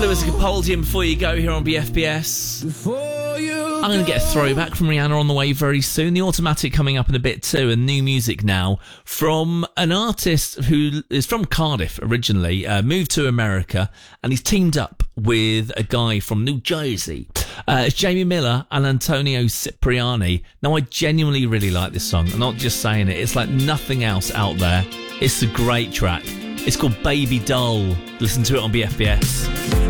Lewis Capaldi before you go here on BFBS. I'm going to get a throwback from Rihanna on the way very soon. The Automatic coming up in a bit too, and new music now from an artist who is from Cardiff originally, moved to America, and he's teamed up with a guy from New Jersey. It's Jamie Miller and Antonio Cipriani. Now, I genuinely really like this song. I'm not just saying it. It's like nothing else out there. It's a great track. It's called Baby Doll. Listen to it on BFBS.